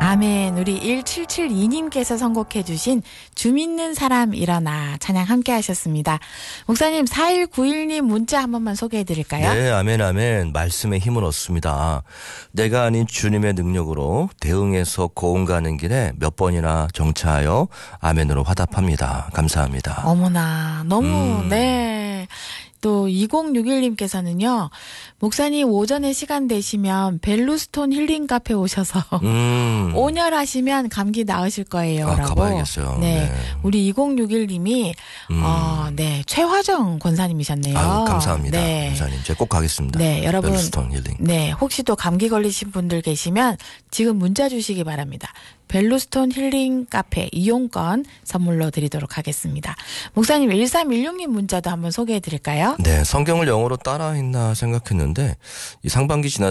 아멘. 우리 1772님께서 선곡해 주신 주 믿는 사람 일어나 찬양 함께 하셨습니다. 목사님 4191님 문자 한 번만 소개해 드릴까요? 네, 아멘 아멘. 말씀에 힘을 얻습니다. 내가 아닌 주님의 능력으로 대응해서 고흥 가는 길에 몇 번이나 정차하여 아멘으로 화답합니다. 감사합니다. 어머나 너무 네. 또 2061님께서는요. 목사님 오전에 시간 되시면 벨루스톤 힐링 카페 오셔서 온열하시면 감기 나으실 거예요. 라고. 가봐야겠어요. 네. 네. 우리 2061님이 네. 최화정 권사님이셨네요. 아유, 감사합니다. 네. 권사님. 제가 꼭 가겠습니다. 네, 여러분. 벨루스톤 힐링. 네, 혹시 또 감기 걸리신 분들 계시면 지금 문자 주시기 바랍니다. 벨루스톤 힐링 카페 이용권 선물로 드리도록 하겠습니다. 목사님 1316님 문자도 한번 소개해 드릴까요? 네, 성경을 영어로 따라 했나 생각했는데 이 상반기 지나